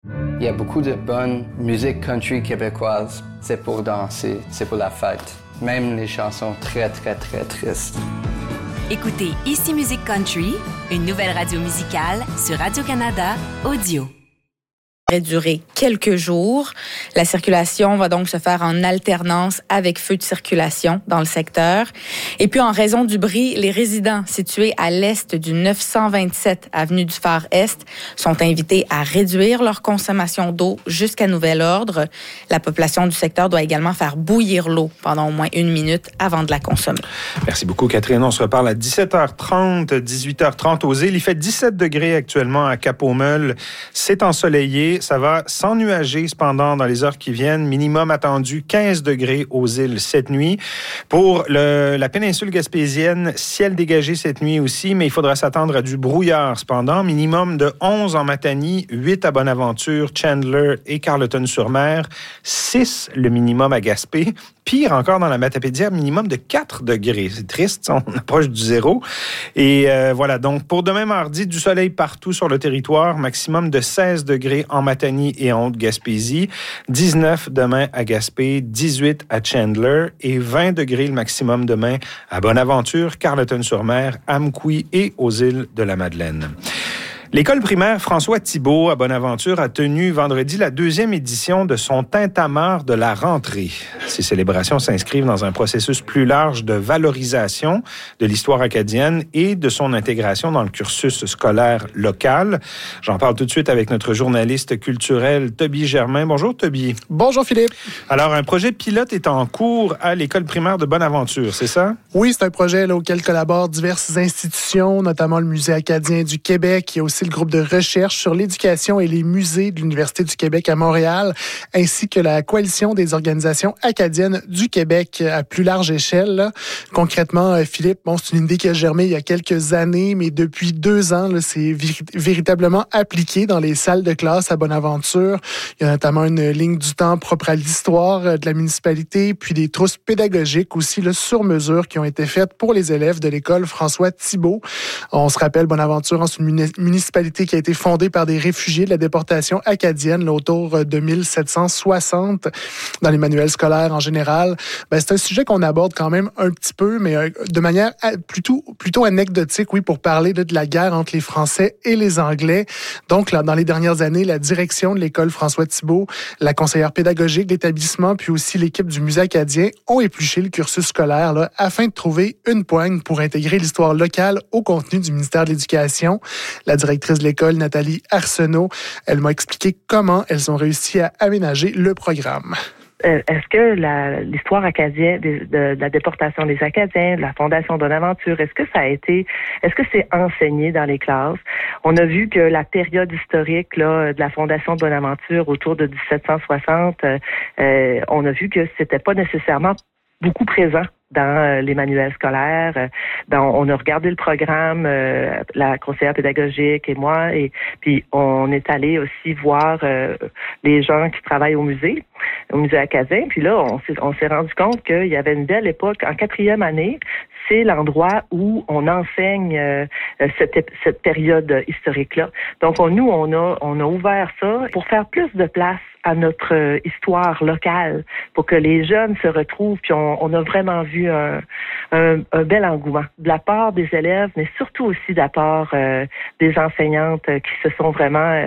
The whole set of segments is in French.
Il y a beaucoup de bonne musique country québécoise. C'est pour danser, c'est pour la fête. Même les chansons très, très, très tristes. Écoutez Ici Musique Country, une nouvelle radio musicale sur Radio-Canada Audio. Durer quelques jours. La circulation va donc se faire en alternance avec feu de circulation dans le secteur. Et puis, en raison du bris, les résidents situés à l'est du 927 avenue du Phare-Est sont invités à réduire leur consommation d'eau jusqu'à nouvel ordre. La population du secteur doit également faire bouillir l'eau pendant au moins 1 minute avant de la consommer. Merci beaucoup, Catherine. On se reparle à 17h30, 18h30 aux îles. Il fait 17 degrés actuellement à Cap-aux-Meules. C'est ensoleillé. Ça va s'ennuager cependant dans les heures qui viennent. Minimum attendu 15 degrés aux îles cette nuit. Pour la péninsule gaspésienne, ciel dégagé cette nuit aussi, mais il faudra s'attendre à du brouillard cependant. Minimum de 11 en Matanie, 8 à Bonaventure, Chandler et Carleton-sur-Mer, 6 le minimum à Gaspé. Pire encore dans la Matapédia, minimum de 4 degrés. C'est triste, on approche du zéro. Et voilà, donc pour demain mardi, du soleil partout sur le territoire, maximum de 16 degrés en Matanie et en Haute-Gaspésie, 19 demain à Gaspé, 18 à Chandler et 20 degrés le maximum demain à Bonaventure, Carleton-sur-Mer, Amqui et aux îles de la Madeleine. L'école primaire François Thibault à Bonaventure a tenu vendredi la 2e édition de son tintamarre de la rentrée. Ces célébrations s'inscrivent dans un processus plus large de valorisation de l'histoire acadienne et de son intégration dans le cursus scolaire local. J'en parle tout de suite avec notre journaliste culturel Toby Germain. Bonjour Toby. Bonjour Philippe. Alors, un projet pilote est en cours à l'école primaire de Bonaventure, c'est ça? Oui, c'est un projet auquel collaborent diverses institutions, notamment le Musée acadien du Québec. Il y a aussi le groupe de recherche sur l'éducation et les musées de l'Université du Québec à Montréal, ainsi que la Coalition des organisations acadiennes du Québec à plus large échelle. Là. Concrètement, Philippe, c'est une idée qui a germé il y a quelques années, mais depuis 2 ans, c'est véritablement appliqué dans les salles de classe à Bonaventure. Il y a notamment une ligne du temps propre à l'histoire de la municipalité, puis des trousses pédagogiques aussi sur mesure qui ont été faites pour les élèves de l'école François Thibault. On se rappelle, Bonaventure, c'est une municipalité qui a été fondée par des réfugiés de la déportation acadienne autour de 1760 dans les manuels scolaires en général. C'est un sujet qu'on aborde quand même un petit peu, mais de manière plutôt anecdotique, oui, pour parler de la guerre entre les Français et les Anglais. Donc, là, dans les dernières années, la direction de l'école François Thibault, la conseillère pédagogique de l'établissement, puis aussi l'équipe du Musée acadien ont épluché le cursus scolaire afin de trouver une poigne pour intégrer l'histoire locale au contenu du ministère de l'Éducation. La directrice de l'école, Nathalie Arsenault, elle m'a expliqué comment elles ont réussi à aménager le programme. Est-ce que l'histoire acadienne, de la déportation des Acadiens, de la Fondation Bonaventure, est-ce que c'est enseigné dans les classes? On a vu que la période historique de la Fondation Bonaventure autour de 1760, on a vu que c'était pas nécessairement beaucoup présent dans les manuels scolaires. On a regardé le programme, la conseillère pédagogique et moi, et puis on est allé aussi voir les gens qui travaillent au musée acadien. Puis là, on s'est rendu compte qu'il y avait une belle époque. En 4e année, c'est l'endroit où on enseigne cette période historique-là. Donc, nous, on a ouvert ça pour faire plus de place à notre histoire locale, pour que les jeunes se retrouvent. Puis on a vraiment vu un bel engouement de la part des élèves, mais surtout aussi de la part des enseignantes qui se sont vraiment...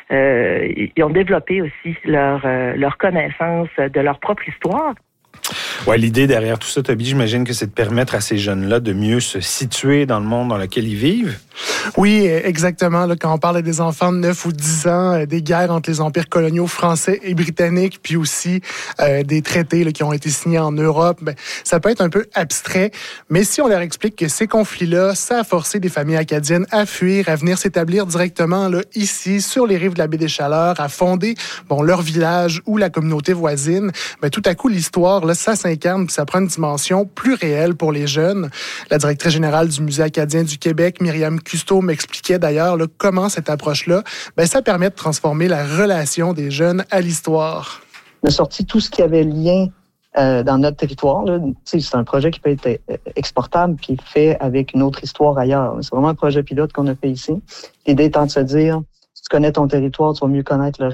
ils ont développé aussi leur connaissance de leur propre histoire. Ouais, l'idée derrière tout ça, Toby, j'imagine que c'est de permettre à ces jeunes-là de mieux se situer dans le monde dans lequel ils vivent. Oui, exactement. Quand on parle des enfants de 9 ou 10 ans, des guerres entre les empires coloniaux français et britanniques, puis aussi des traités qui ont été signés en Europe, ça peut être un peu abstrait. Mais si on leur explique que ces conflits-là, ça a forcé des familles acadiennes à fuir, à venir s'établir directement ici, sur les rives de la baie des Chaleurs, à fonder leur village ou la communauté voisine, tout à coup, l'histoire, ça s'incarne, puis ça prend une dimension plus réelle pour les jeunes. La directrice générale du Musée acadien du Québec, Myriam Custeau, m'expliquait d'ailleurs comment cette approche-là, ça permet de transformer la relation des jeunes à l'histoire. On a sorti tout ce qui avait lien dans notre territoire. C'est un projet qui peut être exportable puis fait avec une autre histoire ailleurs. C'est vraiment un projet pilote qu'on a fait ici. L'idée étant de se dire, si tu connais ton territoire, tu vas mieux connaître le